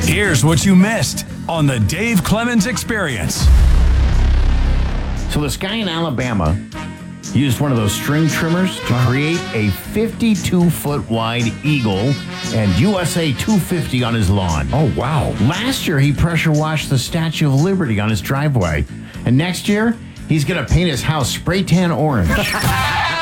Here's what you missed on the Dave Clemens Experience. So this guy in Alabama used one of those string trimmers to create a 52-foot wide Eagle and USA 250 on his lawn. Oh, wow. Last year, he pressure washed the Statue of Liberty on his driveway. And next year, he's going to paint his house spray tan orange.